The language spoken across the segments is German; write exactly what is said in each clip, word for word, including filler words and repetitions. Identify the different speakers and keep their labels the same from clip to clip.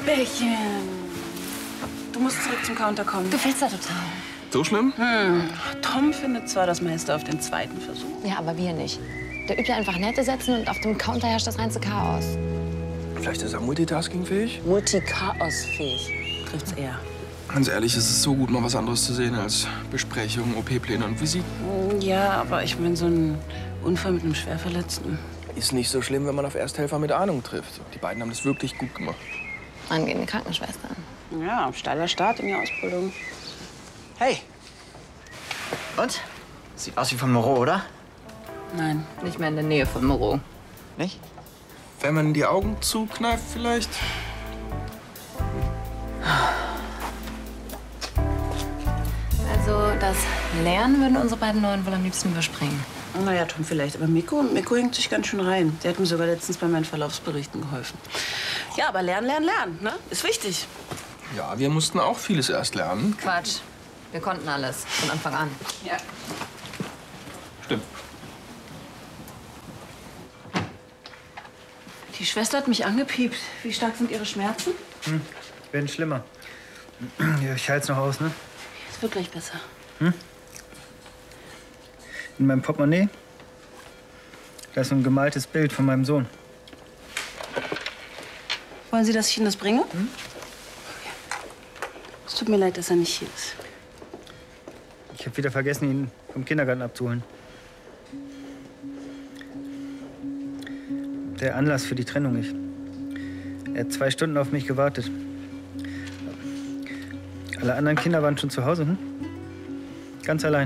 Speaker 1: Bärchen. Du musst zurück zum Counter kommen.
Speaker 2: Du fällst da total.
Speaker 3: So schlimm?
Speaker 1: Hm. Tom findet zwar das meiste auf den zweiten Versuch.
Speaker 2: Ja, aber wir nicht. Der übt ja einfach nette Sätzen und auf dem Counter herrscht das reinste Chaos.
Speaker 3: Vielleicht ist er multitaskingfähig?
Speaker 1: Multi-Chaos-fähig trifft's eher.
Speaker 3: Ganz ehrlich, es ist so gut, mal was anderes zu sehen als Besprechungen, O P-Pläne und Visiten.
Speaker 1: Ja, aber ich meine, so ein Unfall mit einem Schwerverletzten.
Speaker 3: Ist nicht so schlimm, wenn man auf Ersthelfer mit Ahnung trifft. Die beiden haben das wirklich gut gemacht.
Speaker 2: Angehende Krankenschwestern.
Speaker 1: Ja, steiler Start in die Ausbildung.
Speaker 4: Hey. Und? Sieht aus wie von Moreau, oder?
Speaker 1: Nein.
Speaker 2: Nicht mehr in der Nähe von Moreau.
Speaker 4: Nicht?
Speaker 3: Wenn man die Augen zukneift vielleicht?
Speaker 2: Also das Lernen würden unsere beiden Neuen wohl am liebsten überspringen.
Speaker 1: Naja, Tom vielleicht. Aber Miko, Miko hängt sich ganz schön rein. Der hat mir sogar letztens bei meinen Verlaufsberichten geholfen. Ja, aber lernen, lernen, lernen, ne? Ist wichtig.
Speaker 3: Ja, wir mussten auch vieles erst lernen.
Speaker 2: Quatsch. Wir konnten alles von Anfang an.
Speaker 1: Ja.
Speaker 3: Stimmt.
Speaker 1: Die Schwester hat mich angepiept. Wie stark sind Ihre Schmerzen?
Speaker 5: Hm, werden schlimmer. Ja, ich halte es noch aus, ne?
Speaker 1: Es wird gleich besser.
Speaker 5: Hm? In meinem Portemonnaie, da ist so ein gemaltes Bild von meinem Sohn.
Speaker 1: Wollen Sie, dass ich Ihnen das bringe?
Speaker 5: Hm?
Speaker 1: Es tut mir leid, dass er nicht hier ist.
Speaker 5: Ich habe wieder vergessen, ihn vom Kindergarten abzuholen. Der Anlass für die Trennung. Ich, er hat zwei Stunden auf mich gewartet. Alle anderen Kinder waren schon zu Hause, hm? Ganz allein.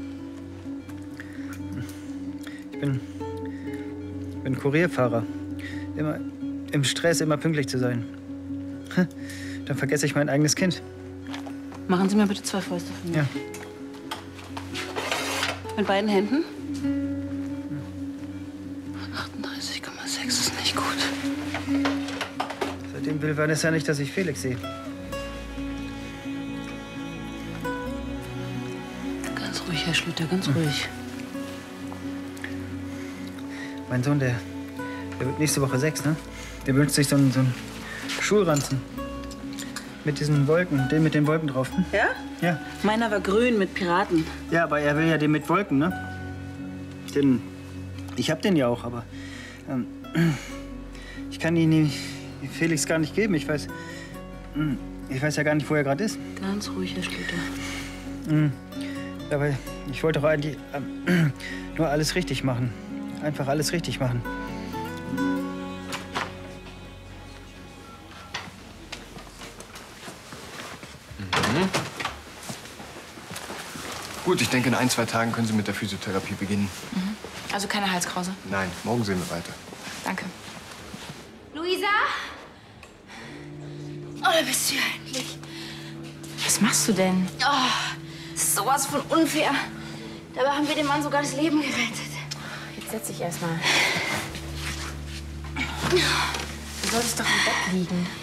Speaker 5: Ich bin, ich bin Kurierfahrer. Immer im Stress, immer pünktlich zu sein. Dann vergesse ich mein eigenes Kind.
Speaker 1: Machen Sie mir bitte zwei Fäuste von mir.
Speaker 5: Ja.
Speaker 1: Mit beiden Händen. achtunddreißig Komma sechs ist nicht gut.
Speaker 5: Seitdem will Vanessa nicht, dass ich Felix sehe.
Speaker 1: Ganz ruhig, Herr Schlüter, ganz ruhig.
Speaker 5: Mein Sohn, der, der wird nächste Woche sechs, ne? Der wünscht sich so einen, so einen Schulranzen. Mit diesen Wolken, den mit den Wolken drauf. Hm?
Speaker 1: Ja?
Speaker 5: Ja.
Speaker 1: Meiner war grün mit Piraten.
Speaker 5: Ja, aber er will ja den mit Wolken, ne? Den, ich hab den ja auch, aber ähm, ich kann ihn nie, Felix gar nicht geben. Ich weiß, ich weiß ja gar nicht, wo er gerade ist.
Speaker 1: Ganz ruhig, Herr Schlüter.
Speaker 5: Mhm. Aber ich wollte doch eigentlich ähm, nur alles richtig machen. Einfach alles richtig machen.
Speaker 3: Mhm. Gut, ich denke, in ein, zwei Tagen können Sie mit der Physiotherapie beginnen.
Speaker 2: Mhm. Also keine Halskrause?
Speaker 3: Nein, morgen sehen wir weiter.
Speaker 2: Danke.
Speaker 6: Luisa? Oh, da bist du ja endlich.
Speaker 2: Was machst du denn?
Speaker 6: Oh, das ist sowas von unfair. Dabei haben wir dem Mann sogar das Leben gerettet.
Speaker 2: Jetzt setz dich erst mal. Du solltest doch im Bett liegen.